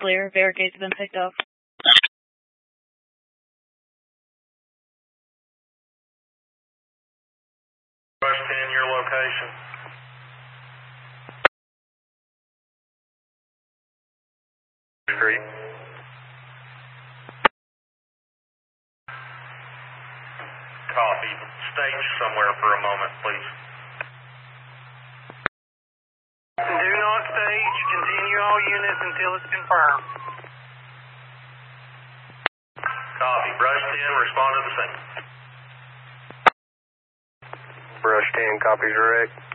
clear. Barricades have been picked up. Brush 10, your location. Street. Copy. Stage somewhere for a moment, please. Do not stage. Continue all units until it's confirmed. Copy. Brush 10, respond to the scene. Brush 10, copies direct.